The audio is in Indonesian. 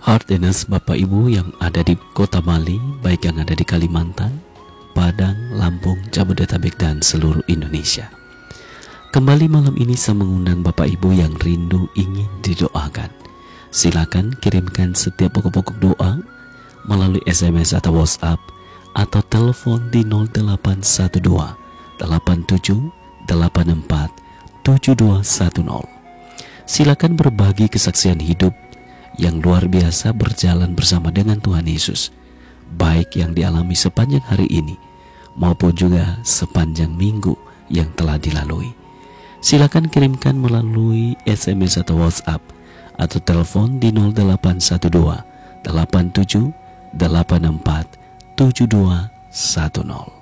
Heartiness Bapak Ibu yang ada di Kota Bali, baik yang ada di Kalimantan, Padang, Lampung, Jabodetabek, dan seluruh Indonesia. Kembali malam ini saya mengundang Bapak Ibu yang rindu ingin didoakan. Silakan kirimkan setiap pokok-pokok doa melalui SMS atau WhatsApp atau telepon di 0812 87 84 7210. Silakan berbagi kesaksian hidup yang luar biasa berjalan bersama dengan Tuhan Yesus, baik yang dialami sepanjang hari ini maupun juga sepanjang minggu yang telah dilalui. Silakan kirimkan melalui SMS atau WhatsApp atau telepon di 0812 87 84 7210.